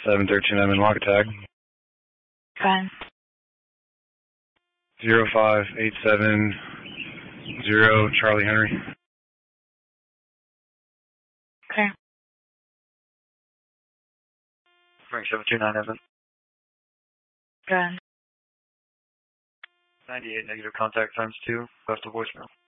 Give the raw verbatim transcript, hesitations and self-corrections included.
seven thirteen, I'm in walk tag. Fine. Zero five eight seven zero Charlie Henry. Okay. Frank seven two nine Evan. Go ahead. ninety-eight negative contact times two, left a voicemail.